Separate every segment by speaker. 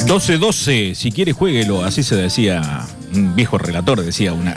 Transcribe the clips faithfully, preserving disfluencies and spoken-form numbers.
Speaker 1: doce doce, si quiere juéguelo, así se decía un viejo relator, decía una.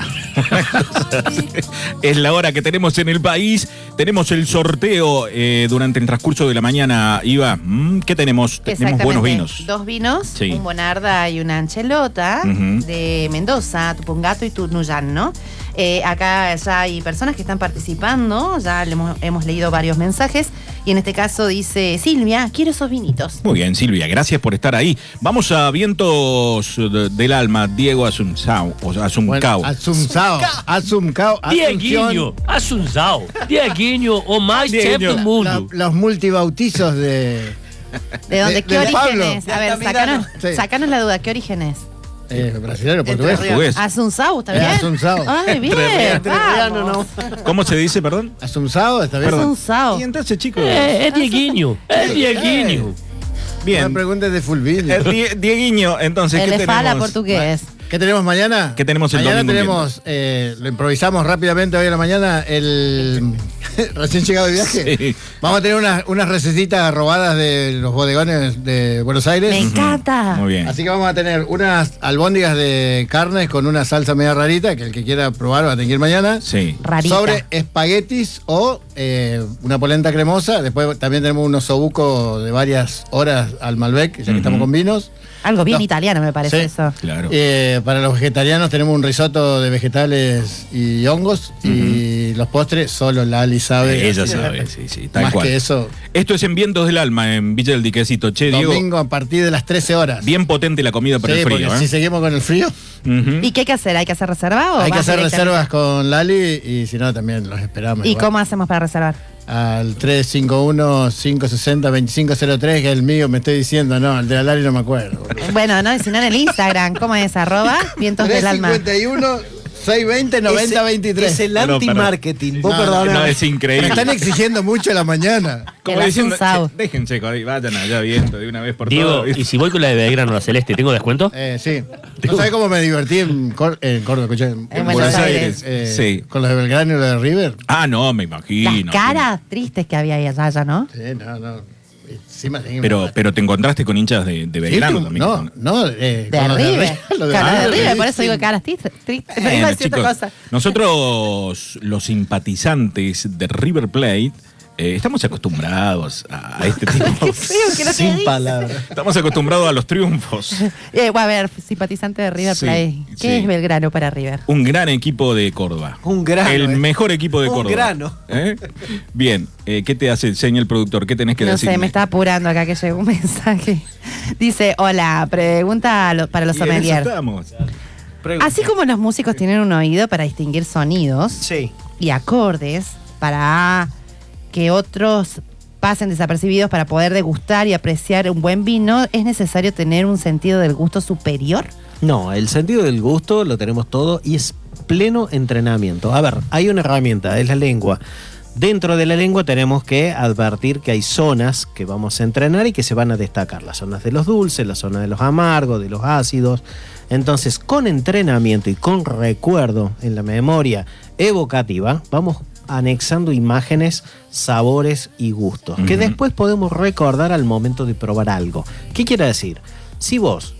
Speaker 1: Es la hora que tenemos en el país. Tenemos el sorteo eh, durante el transcurso de la mañana. Iva, ¿qué tenemos? Tenemos buenos vinos.
Speaker 2: Dos vinos,
Speaker 1: sí.
Speaker 2: Un Bonarda y una Anchelota, uh-huh. de Mendoza, Tupungato y Tunuyán, ¿no? Eh, acá ya hay personas que están participando, ya le hemos, hemos leído varios mensajes, y en este caso dice Silvia, quiero esos vinitos.
Speaker 1: Muy bien, Silvia, gracias por estar ahí. Vamos a Vientos del Alma, Diego Asunzao, o Azuncao.
Speaker 3: Bueno, Asunzao, Azuncao,
Speaker 4: Dieguinho, Asunzao, Dieguinho, o más chef del mundo.
Speaker 3: La, los multibautizos de...
Speaker 2: ¿De dónde?
Speaker 3: De,
Speaker 2: ¿Qué
Speaker 3: de
Speaker 2: origen
Speaker 3: Pablo.
Speaker 2: es? A ver, sacanos,
Speaker 3: sí.
Speaker 2: sacanos la duda, ¿qué origen es?
Speaker 3: Eh, brasileño, portugués.
Speaker 1: portugués.
Speaker 2: Asunzao, ¿está bien?
Speaker 3: Eh, Asunzao.
Speaker 2: Ay, bien, vamos.
Speaker 1: ¿Cómo se dice, perdón?
Speaker 3: Asunzao, ¿está bien?
Speaker 2: Asunzao.
Speaker 1: Y entonces, chicos...
Speaker 4: Eh, es Dieguinho, es Dieguinho.
Speaker 1: Bien.
Speaker 3: Una pregunta es de Fulvio.
Speaker 1: Eh, Die, Dieguinho, entonces,
Speaker 2: El
Speaker 1: ¿qué tenemos?
Speaker 2: fala portugués.
Speaker 3: ¿Qué tenemos mañana?
Speaker 1: ¿Qué tenemos el
Speaker 3: mañana
Speaker 1: domingo?
Speaker 3: Tenemos, eh, lo improvisamos rápidamente hoy en la mañana, el recién llegado de viaje.
Speaker 1: Sí.
Speaker 3: Vamos a tener unas, unas recetitas robadas de los bodegones de Buenos Aires.
Speaker 2: Me encanta.
Speaker 1: Muy bien.
Speaker 3: Así que vamos a tener unas albóndigas de carnes con una salsa media rarita, que el que quiera probar va a tener que ir mañana.
Speaker 1: Sí.
Speaker 2: Rarita.
Speaker 3: Sobre espaguetis o eh, una polenta cremosa. Después también tenemos unos sobucos de varias horas al Malbec, ya que
Speaker 1: Uh-huh.
Speaker 3: estamos con vinos.
Speaker 2: Algo bien
Speaker 3: No.
Speaker 2: italiano me parece
Speaker 3: Sí.
Speaker 2: eso.
Speaker 1: Claro.
Speaker 3: Eh, para los vegetarianos tenemos un risotto de vegetales y hongos. Uh-huh. Y los postres solo Lali sabe.
Speaker 1: Ella
Speaker 3: así
Speaker 1: sabe,
Speaker 3: que,
Speaker 1: sí, sí, tal
Speaker 3: más
Speaker 1: cual.
Speaker 3: que eso,
Speaker 1: Esto es en Vientos del Alma, en Villa del Diquecito. Che, Diego,
Speaker 3: domingo a partir de las trece horas.
Speaker 1: bien potente la comida para
Speaker 3: Sí,
Speaker 1: el frío,
Speaker 3: porque
Speaker 1: ¿eh?
Speaker 3: si seguimos con el frío,
Speaker 1: Uh-huh.
Speaker 2: ¿Y qué hay que hacer? ¿Hay que hacer reserva o
Speaker 3: hay que
Speaker 2: vas
Speaker 3: hacer
Speaker 2: directamente?
Speaker 3: reservas con Lali y si no también los esperamos.
Speaker 2: ¿Y
Speaker 3: igual.
Speaker 2: cómo hacemos para reservar?
Speaker 3: Al tres cinco uno, cinco seis cero, dos cinco cero tres, que es el mío, me estoy diciendo, no, el de la Lali no me acuerdo.
Speaker 2: Bueno, no, y si no en el Instagram, ¿cómo es? Arroba Vientos del Alma.
Speaker 3: tres cincuenta y uno, seiscientos veinte, noventa veintitrés.
Speaker 5: Es el
Speaker 1: No, no,
Speaker 5: anti-marketing. Vos
Speaker 3: No,
Speaker 5: perdoname.
Speaker 1: No, es
Speaker 3: Me
Speaker 1: increíble.
Speaker 3: están exigiendo mucho a la mañana.
Speaker 1: Como
Speaker 2: El
Speaker 1: diciendo,
Speaker 2: Asunzao.
Speaker 1: che, déjense, ahí, vayan allá viendo de una vez por
Speaker 4: Diego,
Speaker 1: todas.
Speaker 4: y si voy con la de Belgrano, la celeste, ¿tengo descuento?
Speaker 3: Eh, sí. ¿No sabés cómo me divertí en, Cor en Córdoba, escuché? En,
Speaker 2: En Buenos Aires.
Speaker 3: eh,
Speaker 1: Sí.
Speaker 3: Con los de Belgrano y los de River.
Speaker 1: Ah, no, me imagino.
Speaker 2: Las caras tristes que había ahí allá, ya, ¿no?
Speaker 3: Sí, no, no. Encima tenía-
Speaker 1: Pero, pero te encontraste con hinchas de, de
Speaker 3: Sí,
Speaker 1: Belgrano
Speaker 3: tú-
Speaker 1: también.
Speaker 3: No, no. Eh,
Speaker 2: De
Speaker 3: con los
Speaker 2: River.
Speaker 3: los de
Speaker 2: Caras de
Speaker 3: River,
Speaker 2: River,
Speaker 3: sí,
Speaker 2: por eso
Speaker 3: sí.
Speaker 2: digo caras tristes. tristes. Pero
Speaker 1: Bueno,
Speaker 2: iba a decir otra
Speaker 1: chicos,
Speaker 2: cosa.
Speaker 1: nosotros, los simpatizantes de River Plate, eh, estamos acostumbrados a este tipo.
Speaker 2: Qué feo que lo que
Speaker 5: Sin
Speaker 2: dice.
Speaker 5: palabras.
Speaker 1: Estamos acostumbrados a los triunfos.
Speaker 2: Eh, bueno, a ver, simpatizante de River
Speaker 1: Sí,
Speaker 2: Plate. ¿Qué
Speaker 1: sí.
Speaker 2: es Belgrano para River?
Speaker 1: Un gran equipo de Córdoba.
Speaker 5: Un grano.
Speaker 1: El
Speaker 5: eh.
Speaker 1: mejor equipo de
Speaker 5: Un
Speaker 1: Córdoba.
Speaker 5: grano.
Speaker 1: ¿Eh? Bien, eh, ¿qué te hace, señor productor? ¿Qué tenés que
Speaker 2: No
Speaker 1: decirme?
Speaker 2: sé, me está apurando acá que llegó un mensaje. Dice, hola, pregunta a lo- para los
Speaker 1: Y en eso
Speaker 2: sommeliers.
Speaker 1: estamos.
Speaker 5: Pregunta.
Speaker 2: Así como los músicos tienen un oído para distinguir sonidos
Speaker 5: Sí.
Speaker 2: y acordes para que otros pasen desapercibidos para poder degustar y apreciar un buen vino, ¿es necesario tener un sentido del gusto superior?
Speaker 5: No, el sentido del gusto lo tenemos todo y es pleno entrenamiento. A ver, hay una herramienta, es la lengua. Dentro de la lengua tenemos que advertir que hay zonas que vamos a entrenar y que se van a destacar. Las zonas de los dulces, las zonas de los amargos, de los ácidos. Entonces, con entrenamiento y con recuerdo en la memoria evocativa, vamos anexando imágenes, sabores y gustos, que
Speaker 1: Ujú.
Speaker 5: después podemos recordar al momento de probar algo. ¿Qué quiere decir? Si vos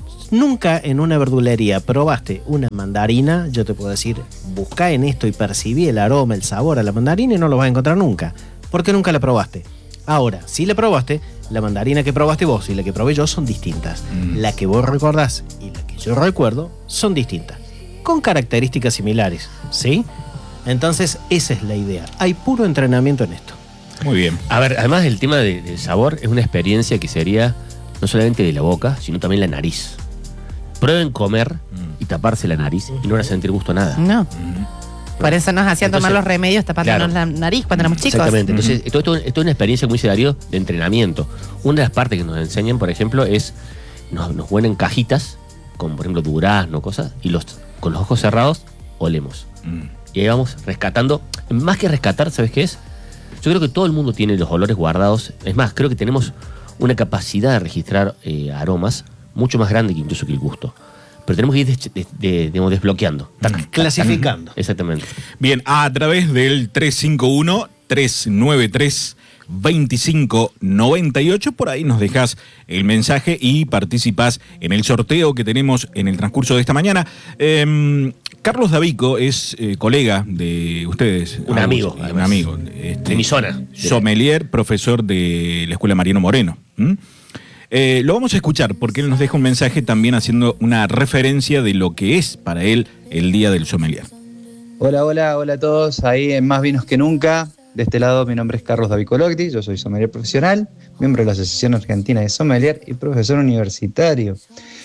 Speaker 5: nunca en una verdulería probaste una mandarina, yo te puedo decir, busca en esto y percibí el aroma, el sabor a la mandarina y no lo vas a encontrar nunca, porque nunca la probaste. Ahora, si la probaste, la mandarina que probaste vos y la que probé yo son distintas.
Speaker 1: Mm.
Speaker 5: La que vos recordás y la que yo recuerdo son distintas, con características similares, ¿sí? Entonces, esa es la idea. Hay puro entrenamiento en esto.
Speaker 1: Muy bien.
Speaker 4: A ver, además el tema de- del sabor es una experiencia que sería no solamente de la boca, sino también la nariz. Prueben comer y taparse la nariz y no van a sentir gusto a nada.
Speaker 2: No. Por eso nos hacían tomar
Speaker 4: Entonces,
Speaker 2: los remedios tapándonos
Speaker 4: claro.
Speaker 2: la nariz cuando éramos chicos.
Speaker 4: Exactamente. Entonces, esto, esto- esto es una experiencia muy serio de entrenamiento. Una de las partes que nos enseñan, por ejemplo, es nos, nos ponen cajitas, como por ejemplo durazno, cosas, y los con los ojos cerrados olemos.
Speaker 1: Mm.
Speaker 4: Y ahí vamos rescatando. Más que rescatar, ¿sabes qué es? Yo creo que todo el mundo tiene los olores guardados. Es más, creo que tenemos una capacidad de registrar eh, aromas mucho más grande que incluso que el gusto. Pero tenemos que ir des- de- de- digamos, desbloqueando. Tac, tac, tac.
Speaker 5: Clasificando.
Speaker 4: Exactamente.
Speaker 1: Bien, a través del tres cinco uno, tres nueve tres, veinticinco noventa y ocho. Por ahí nos dejas el mensaje y participás en el sorteo que tenemos en el transcurso de esta mañana. Eh, Carlos Davico es eh, colega de ustedes.
Speaker 4: Un amigo.
Speaker 1: Un amigo. Este,
Speaker 4: de mi zona.
Speaker 1: Sommelier, profesor de la Escuela Mariano Moreno. ¿Mm? Eh, lo vamos a escuchar porque él nos deja un mensaje también haciendo una referencia de lo que es para él el Día del Sommelier.
Speaker 6: Hola, hola, hola a todos, ahí en Más Vinos que Nunca. De este lado mi nombre es Carlos Davico Locti, yo soy sommelier profesional, miembro de la Asociación Argentina de Sommelier y profesor universitario.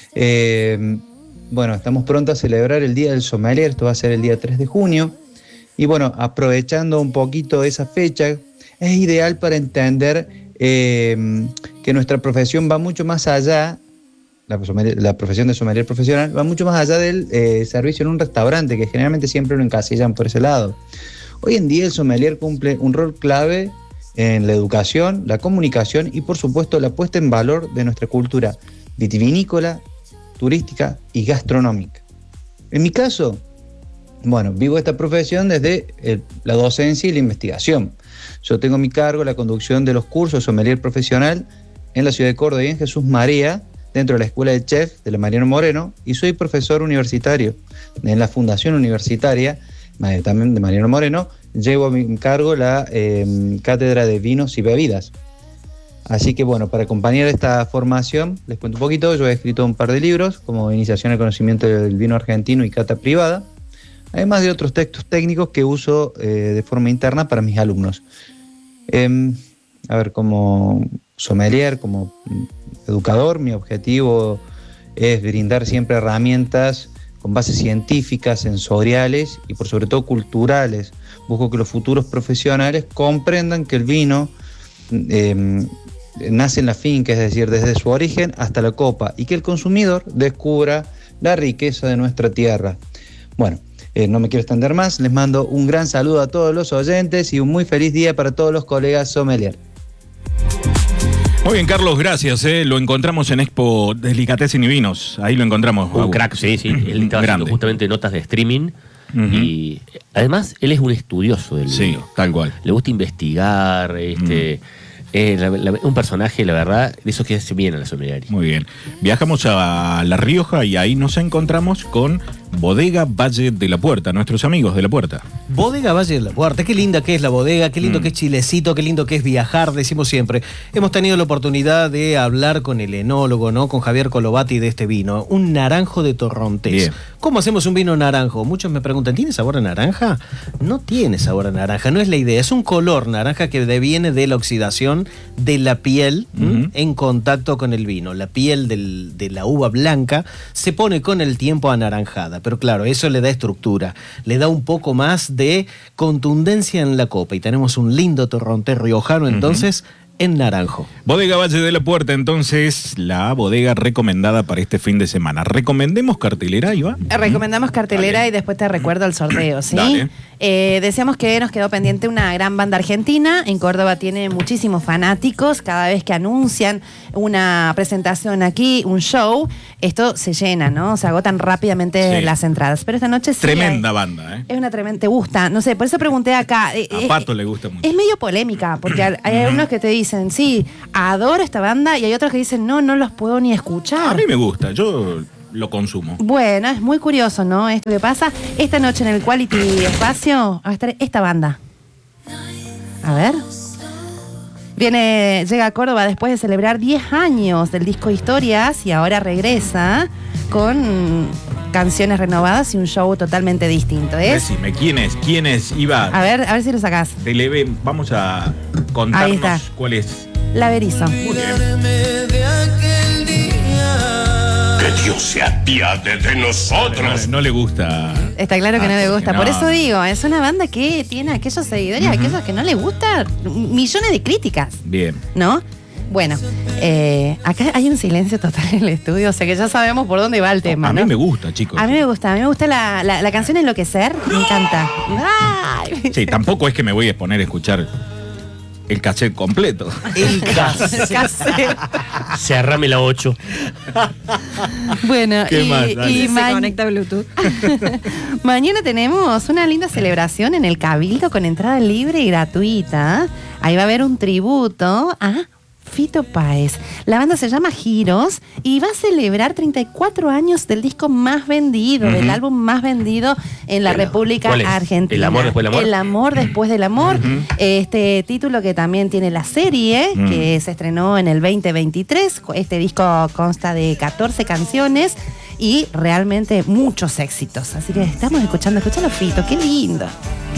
Speaker 6: Eh, bueno, estamos pronto a celebrar el Día del Sommelier, esto va a ser el día tres de junio. Y bueno, aprovechando un poquito esa fecha, es ideal para entender eh, que nuestra profesión va mucho más allá. La, la profesión de sommelier profesional va mucho más allá del eh, servicio en un restaurante, que generalmente siempre lo encasillan por ese lado. Hoy en día el sommelier cumple un rol clave en la educación, la comunicación y por supuesto la puesta en valor de nuestra cultura vitivinícola, turística y gastronómica. En mi caso, bueno, vivo esta profesión desde el, la docencia y la investigación. Yo tengo a mi cargo la conducción de los cursos de sommelier profesional en la ciudad de Córdoba y en Jesús María, dentro de la Escuela de Chef de la Mariano Moreno, y soy profesor universitario en la Fundación Universitaria, también de Mariano Moreno. Llevo a mi cargo la eh, Cátedra de Vinos y Bebidas. Así que bueno, para acompañar esta formación, les cuento un poquito. Yo he escrito un par de libros, como Iniciación al Conocimiento del Vino Argentino y Cata Privada, además de otros textos técnicos que uso eh, de forma interna para mis alumnos. Eh, a ver, como sommelier, como educador, mi objetivo es brindar siempre herramientas con bases científicas, sensoriales y por sobre todo culturales. Busco que los futuros profesionales comprendan que el vino eh, nace en la finca, es decir, desde su origen hasta la copa, y que el consumidor descubra la riqueza de nuestra tierra. Bueno, eh, no me quiero extender más, les mando un gran saludo a todos los oyentes y un muy feliz día para todos los colegas sommelier.
Speaker 1: Muy bien, Carlos, gracias. Eh. Lo encontramos en Expo Delicatessen y Vinos. Ahí lo encontramos.
Speaker 4: Un crack, sí, sí. Él estaba haciendo justamente notas de streaming. Uh-huh. Y además, él es un estudioso del
Speaker 1: sí,
Speaker 4: vino.
Speaker 1: Tal cual.
Speaker 4: Le gusta investigar, este... Mm. Eh, la, la, un personaje, la verdad, de esos que hace bien a la sommelier.
Speaker 1: Muy bien. Viajamos a La Rioja y ahí nos encontramos con Bodega Valle de la Puerta, nuestros amigos de La Puerta.
Speaker 5: Bodega Valle de la Puerta, qué linda que es la bodega, qué lindo mm. que es Chilecito, qué lindo que es viajar, decimos siempre. Hemos tenido la oportunidad de hablar con el enólogo, ¿no? Con Javier Colovati de este vino, un naranjo de Torrontés. Bien. ¿Cómo hacemos un vino naranjo? Muchos me preguntan, ¿tiene sabor a naranja? No tiene sabor a naranja, no es la idea, es un color naranja que deviene de la oxidación de la piel uh-huh. en contacto con el vino. La piel del, de la uva blanca se pone con el tiempo anaranjada, pero claro, eso le da estructura, le da un poco más de contundencia en la copa y tenemos un lindo Torrontés riojano entonces uh-huh. en naranjo.
Speaker 1: Bodega Valle de la Puerta, entonces, la bodega recomendada para este fin de semana. ¿Recomendemos cartelera, Iva?
Speaker 2: Recomendamos cartelera. Dale. Y después te recuerdo el sorteo, ¿sí?
Speaker 1: Dale.
Speaker 2: Eh, decíamos que nos quedó pendiente una gran banda argentina. En Córdoba tiene muchísimos fanáticos. Cada vez que anuncian una presentación aquí, un show, esto se llena, ¿no? Se agotan rápidamente sí. las entradas. Pero esta noche sí.
Speaker 1: Tremenda
Speaker 2: hay,
Speaker 1: banda, ¿eh?
Speaker 2: Es una tremenda. ¿Te gusta? No sé, por eso pregunté acá.
Speaker 1: A eh, Pato eh, le gusta mucho.
Speaker 2: Es medio polémica, porque hay algunos que te dicen, sí, adoro esta banda, y hay otros que dicen, no, no los puedo ni escuchar.
Speaker 1: A mí me gusta, yo lo consumo.
Speaker 2: Bueno, es muy curioso, ¿no? Esto que pasa. Esta noche en el Quality Espacio va a estar esta banda. A ver. Viene, llega a Córdoba después de celebrar diez años del disco Historias y ahora regresa con canciones renovadas y un show totalmente distinto. ¿Es?
Speaker 1: Decime, ¿quién es? ¿Quién es? Iba.
Speaker 2: A ver, a ver si lo sacás.
Speaker 1: Te leve, vamos a contarnos cuál es.
Speaker 2: La Berizo.
Speaker 1: Muy bien.
Speaker 7: Que Dios se apiade de nosotros.
Speaker 1: No, no le gusta.
Speaker 2: Está claro que
Speaker 1: ah,
Speaker 2: no le gusta.
Speaker 1: No.
Speaker 2: Por eso digo, es una banda que tiene aquellos seguidores, uh-huh. aquellos que no le gusta, millones de críticas.
Speaker 1: Bien.
Speaker 2: ¿No? Bueno, eh, acá hay un silencio total en el estudio, o sea que ya sabemos por dónde va el tema.
Speaker 1: A
Speaker 2: ¿no?
Speaker 1: mí me gusta, chicos.
Speaker 2: A mí me gusta, a mí me gusta la, la, la canción Enloquecer, me encanta. ¡Ay!
Speaker 1: Sí, tampoco es que me voy a exponer a escuchar el cassette completo.
Speaker 5: El cassette.
Speaker 2: cassette.
Speaker 4: Cerrame la ocho.
Speaker 2: Bueno,
Speaker 1: ¿qué
Speaker 2: y,
Speaker 1: más?
Speaker 2: y
Speaker 8: se
Speaker 2: ma-
Speaker 8: conecta Bluetooth.
Speaker 2: Mañana tenemos una linda celebración en el Cabildo con entrada libre y gratuita. Ahí va a haber un tributo a Fito Páez. La banda se llama Giros y va a celebrar treinta y cuatro años del disco más vendido, uh-huh. del álbum más vendido en la
Speaker 4: El,
Speaker 2: República Argentina.
Speaker 4: ¿El amor después del amor?
Speaker 2: El amor después del amor.
Speaker 1: Uh-huh.
Speaker 2: Este título que también tiene la serie, uh-huh. que se estrenó en el veinte veintitrés. Este disco consta de catorce canciones y realmente muchos éxitos. Así que estamos escuchando, escuchando Fito, qué lindo.